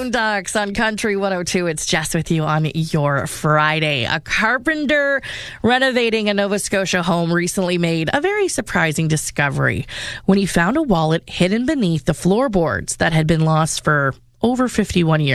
Boondocks on Country 102. It's Jess with you on your Friday. A carpenter renovating a Nova Scotia home recently made a very surprising discovery when he found a wallet hidden beneath the floorboards that had been lost for over 51 years.